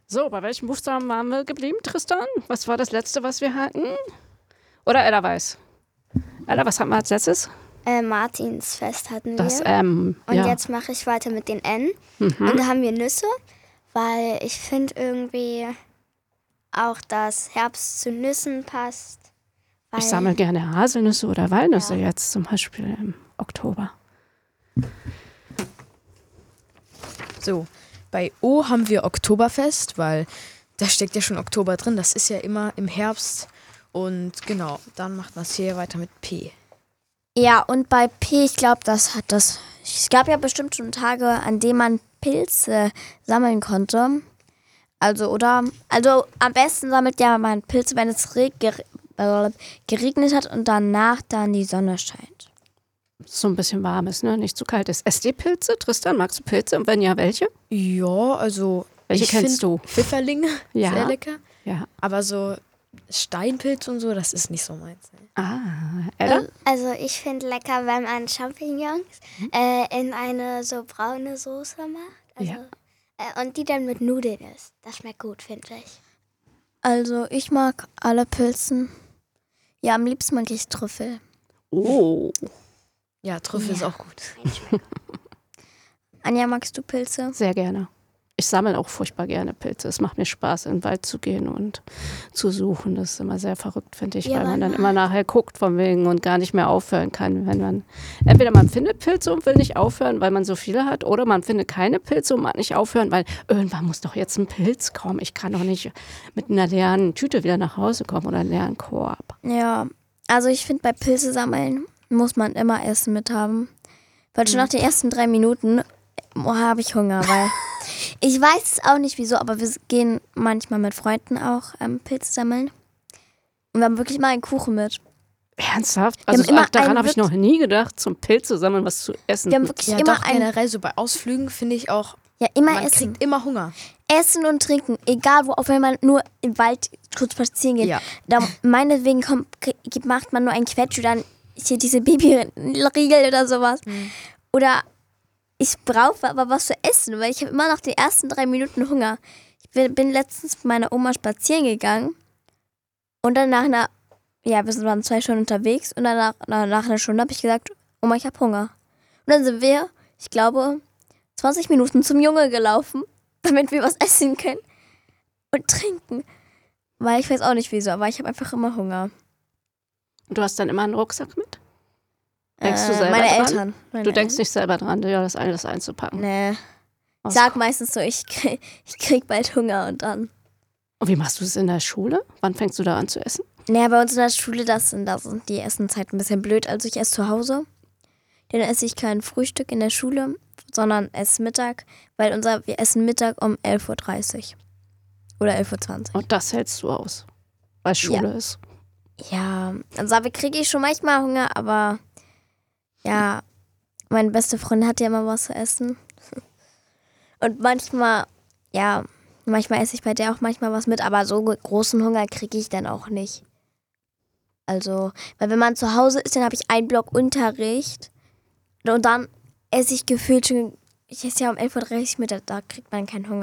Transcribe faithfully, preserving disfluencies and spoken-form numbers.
So, bei welchem Buchstaben waren wir geblieben, Tristan? Was war das letzte, was wir hatten? Oder Ella weiß? Ella, was hatten wir als letztes? Äh, Martinsfest hatten wir. Das M. Und ja. jetzt mache ich weiter mit den N. Mhm. Und da haben wir Nüsse, weil ich finde irgendwie auch, dass Herbst zu Nüssen passt. Ich sammle gerne Haselnüsse oder Walnüsse Ja. jetzt zum Beispiel im Oktober. So, bei O haben wir Oktoberfest, weil da steckt ja schon Oktober drin. Das ist ja immer im Herbst. Und genau, dann macht Marcel weiter mit P. Ja, und bei P, ich glaube, das hat das. Es gab ja bestimmt schon Tage, an denen man Pilze sammeln konnte. Also, oder? Also, am besten sammelt ja man Pilze, wenn es reg- ger- äh, geregnet hat und danach dann die Sonne scheint. So ein bisschen warm ist, ne? Nicht zu kalt ist. Esst ihr Pilze? Tristan, magst du Pilze? Und wenn ja, welche? Ja, also. Welche ich kennst find du? Pfifferlinge, Ja. sehr lecker. Ja. Aber so Steinpilz und so, das ist nicht so meins. Ne? Ah, Ella? Also ich finde lecker, wenn man Champignons äh, in eine so braune Soße macht. Also, Ja. äh, und die dann mit Nudeln isst. Das schmeckt gut, finde ich. Also, ich mag alle Pilzen. Ja, am liebsten mag ich Trüffel. Oh. Ja, Trüffel ist auch gut. Anja, magst du Pilze? Sehr gerne. Ich sammle auch furchtbar gerne Pilze. Es macht mir Spaß, in den Wald zu gehen und zu suchen. Das ist immer sehr verrückt, finde ich, Ja, weil man Mann. dann immer nachher guckt von wegen und gar nicht mehr aufhören kann. Wenn man entweder man findet Pilze und will nicht aufhören, weil man so viele hat, oder man findet keine Pilze und mag nicht aufhören, weil irgendwann muss doch jetzt ein Pilz kommen. Ich kann doch nicht mit einer leeren Tüte wieder nach Hause kommen oder einen leeren Korb. Ja, also ich finde, bei Pilze sammeln muss man immer Essen mit haben. Weil schon nach den ersten drei Minuten oh, habe ich Hunger, weil ich weiß es auch nicht wieso, aber wir gehen manchmal mit Freunden auch ähm, Pilze sammeln. Und wir haben wirklich mal einen Kuchen mit. Ernsthaft? haben Also immer ach, daran einen habe ich noch nie gedacht, zum Pilz zu sammeln, was zu essen. Wir haben wirklich Ja, immer doch, ein, generell so bei Ausflügen finde ich auch, ja, immer man Essen. kriegt immer Hunger. Essen und trinken, egal wo, auch wenn man nur im Wald kurz spazieren geht. Ja. Da, meinetwegen kommt, krieg- macht man nur ein Quetsch oder hier diese Babyriegel oder sowas. Mhm. Oder ich brauche aber was zu essen, weil ich habe immer nach den ersten drei Minuten Hunger. Ich bin, bin letztens mit meiner Oma spazieren gegangen und dann nach einer, ja, wir waren zwei Stunden unterwegs und dann nach, nach, nach einer Stunde habe ich gesagt, Oma, ich habe Hunger. Und dann sind wir, ich glaube, zwanzig Minuten zum Junge gelaufen, damit wir was essen können und trinken. Weil ich weiß auch nicht wieso, aber ich habe einfach immer Hunger. Du hast dann immer einen Rucksack mit? Denkst du selber meine dran? Eltern. Meine Du denkst Eltern. nicht selber dran, dir das alles einzupacken. Nee. Ich Aus- sag meistens so, ich krieg, ich krieg bald Hunger und dann. Und wie machst du es in der Schule? Wann fängst du da an zu essen? Naja, bei uns in der Schule, das sind, das sind die Essenszeit ein bisschen blöd. Also ich esse zu Hause. Dann esse ich kein Frühstück in der Schule, sondern esse Mittag, weil unser, wir essen Mittag um elf Uhr dreißig. Oder elf Uhr zwanzig. Und das hältst du aus, weil Schule ist. Ja, also da kriege ich schon manchmal Hunger, aber ja, meine beste Freundin hat ja immer was zu essen. Und manchmal, ja, manchmal esse ich bei der auch manchmal was mit, aber so großen Hunger kriege ich dann auch nicht. Also, weil wenn man zu Hause ist, dann habe ich einen Block Unterricht und dann esse ich gefühlt schon, ich esse ja um elf Uhr dreißig mit, da kriegt man keinen Hunger.